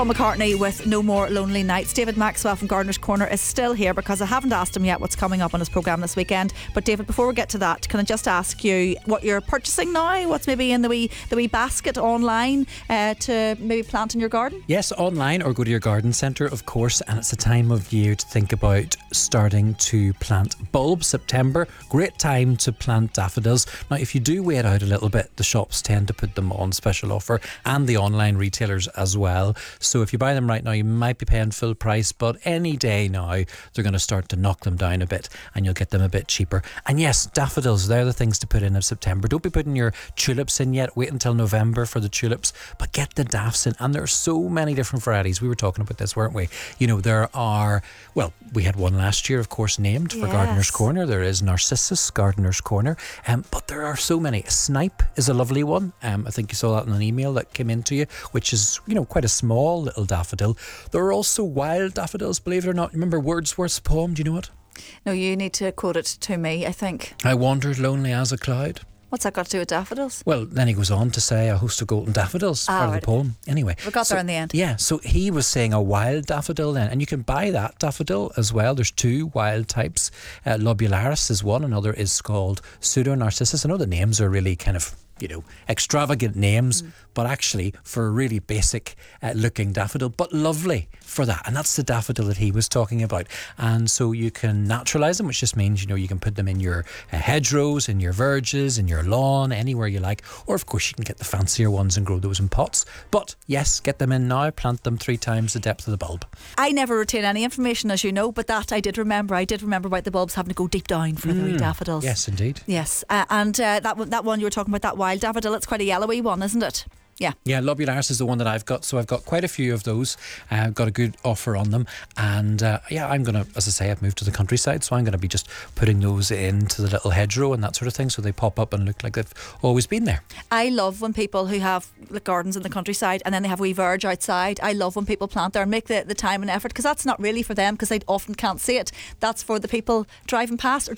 Paul McCartney with No More Lonely Nights. David Maxwell from Gardener's Corner is still here because I haven't asked him yet what's coming up on his programme this weekend. But David, before we get to that, can I just ask you what you're purchasing now? What's maybe in the wee basket online to maybe plant in your garden? Yes, online or go to your garden centre, of course. And it's a time of year to think about starting to plant bulbs. September, great time to plant daffodils. Now, if you do wait out a little bit, the shops tend to put them on special offer, and the online retailers as well. So if you buy them right now, you might be paying full price, but any day now, they're going to start to knock them down a bit and you'll get them a bit cheaper. And yes, daffodils, they're the things to put in September. Don't be putting your tulips in yet. Wait until November for the tulips, but get the daffs in. And there are so many different varieties. We were talking about this, weren't we? You know, there are, well, we had one last year, of course, named for Gardener's Corner. There is Narcissus, Gardener's Corner. But there are so many. Snipe is a lovely one. I think you saw that in an email that came into you, which is, you know, quite a small little daffodil. There are also wild daffodils, believe it or not. Remember Wordsworth's poem? Do you know it? No, you need to quote it to me, I think. I wandered lonely as a cloud. What's that got to do with daffodils? Well, then he goes on to say a host of golden daffodils, part of the poem. Anyway. We got there in the end. Yeah, so he was saying a wild daffodil then, and you can buy that daffodil as well. There's two wild types. Lobularis is one, another is called Pseudo-Narcissus. I know the names are really kind of, you know, extravagant names, but actually for a really basic looking daffodil, but lovely for that. And that's the daffodil that he was talking about. And so you can naturalise them, which just means, you know, you can put them in your hedgerows, in your verges, in your lawn, anywhere you like. Or of course you can get the fancier ones and grow those in pots. But yes, get them in now, plant them 3 times the depth of the bulb. I never retain any information, as you know, but that I did remember. I did remember about the bulbs having to go deep down for the wee daffodils. Yes, indeed. Yes, and that one you were talking about, that wild daffodil, it's quite a yellowy one, isn't it? Yeah, Lobularis is the one that I've got, so I've got quite a few of those. Got a good offer on them, and I'm going to, as I say, I've moved to the countryside, so I'm going to be just putting those into the little hedgerow and that sort of thing, so they pop up and look like they've always been there. I love when people who have gardens in the countryside and then they have a wee verge outside. I love when people plant there and make the time and effort, because that's not really for them, because they often can't see it. That's for the people driving past or